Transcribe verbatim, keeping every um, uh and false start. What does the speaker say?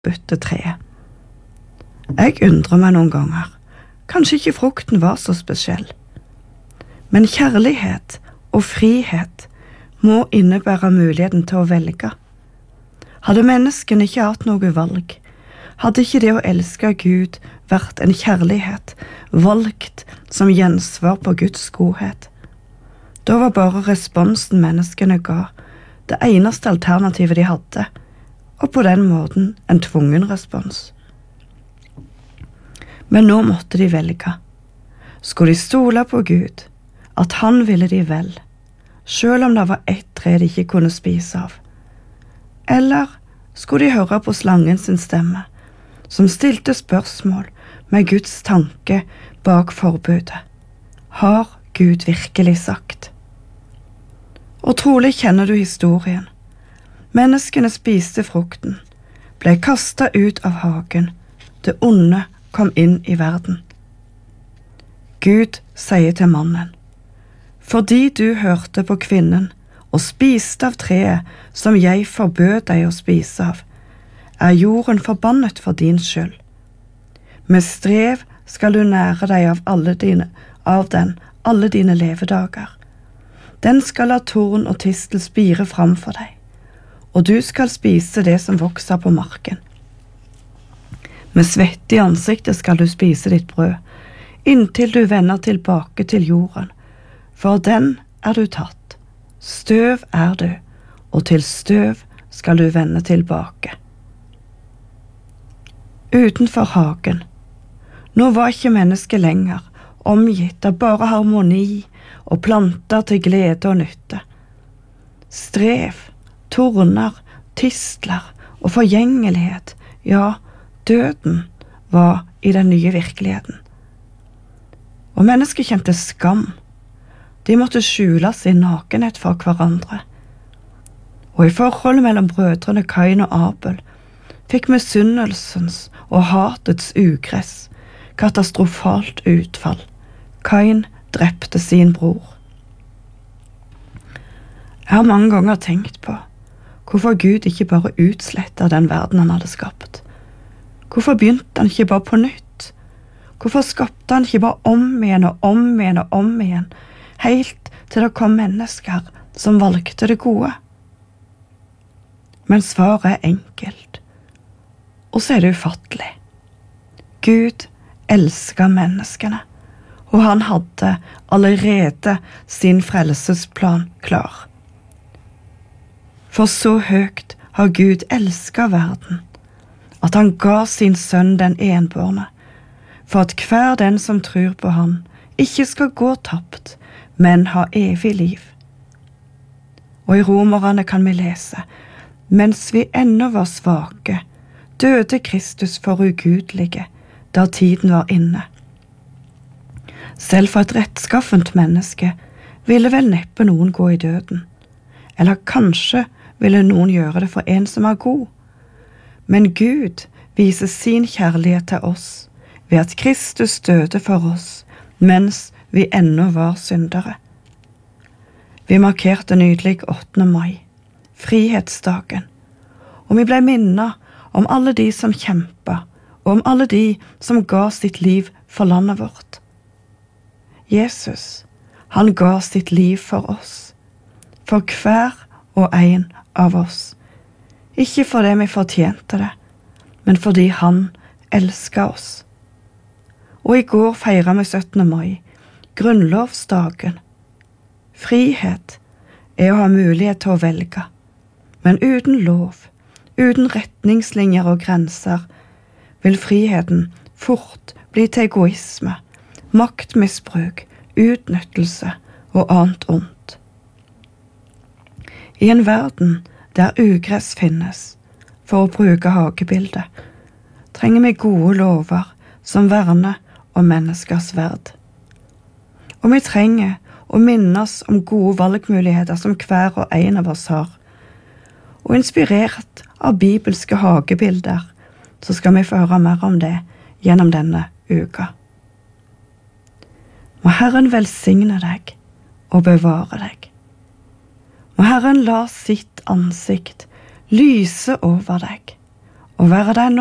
forbudt treet. Jeg undrer meg noen ganger. Kanskje ikke frukten var så spesiell. Men kjærlighet og frihet må innebære muligheten til å velge. Hadde menneskene ikke hatt noe valg, hadde ikke det å elske Gud vært en kjærlighet valgt som gjensvar på Guds godhet. Da var bare responsen menneskene ga det eneste alternativet de hadde, og på den måten en tvungen respons. Men nå måtte de velge. Skulle de stole på Gud, at han ville de vel, selv om det var ett tre de ikke kunne spise av? Eller skulle de høre på slangen sin stemme, som stilte spørsmål med Guds tanke bak forbudet? Har Gud virkelig sagt? Og trolig kjenner du historien. Menneskene spiste frukten, ble kastet ut av hagen, det onde kom inn i verden. Gud sier til mannen, fordi du hørte på kvinnen og spiste av treet som jeg forbød deg å spise av, er jorden forbannet for din skyld. Med strev skal du nære deg av, alle dine, av den alle dine levedager. Den skal la torn og tistel spire fram for deg, og du skal spise det som vokser på marken. Med svett i ansiktet skal du spise ditt brød, inntil du vender tilbake til jorden, for den er du tatt. Støv er du, og til støv skal du vende tilbake. Utenfor hagen. Nå var ikke mennesket lenger omgitt av bare harmoni og planter til glede og nytte. Strev, torner, tistler og forgjengelighet, ja, døden var i den nye virkeligheten. Og mennesket kjente skam. De måtte skjule sin nakenhet for hverandre. Og i forholdet mellom brødrene Kain og Abel fikk misunnelsens og hatets ugress katastrofalt utfall. Kain drepte sin bror. Jeg har mange ganger tenkt på hvorfor Gud ikke bare utslettet den verden han hadde skapt. Hvorfor begynte han ikke bare på nytt? Hvorfor skapte han ikke bare om igjen og om igjen og om igjen, helt til det kom mennesker som valgte det gode? Men svaret er enkelt, og så er det ufattelig. Gud elsker menneskene, og han hadde allerede sin frelsesplan klar. For så høyt har Gud elsket verden, at han ga sin sønn den enbårne, for at hver den som tror på han ikke skal gå tapt, men ha evig liv. Og i Romerne kan vi lese, mens vi ennå var svake, døde Kristus for ugudelige, da tiden var inne. Selv for et rettskaffent menneske ville vel neppe noen gå i døden, eller kanskje ville noen gjøre det for en som er god. Men Gud viser sin kjærlighet til oss ved at Kristus døde for oss, mens vi ennå var syndere. Vi markerte nydelig åttende mai, frihetsdagen, og vi ble minnet om alle de som kjempet, og om alle de som ga sitt liv for landet vårt. Jesus, han ga sitt liv for oss, for hver og en av oss, ikke fordi vi fortjente det, men fordi han elsket oss. Og i går feiret vi syttende mai, grunnlovsdagen. Frihet er å ha mulighet til å velge, men uten lov, uten retningslinjer og grenser, vil friheten fort bli til egoisme, maktmisbruk, utnyttelse og annet ondt. I en verden der ugress finnes, for å bruke hagebildet, trenger vi gode lover som verner om menneskers verd. Og vi trenger å minne oss om gode valgmuligheter som hver og en av oss har. Og inspirert av bibelske hagebilder, så skal vi få høre mer om det gjennom denne uka. Må Herren velsigne deg og bevare deg. Må Herren la sitt ansikt lyse over deg og være den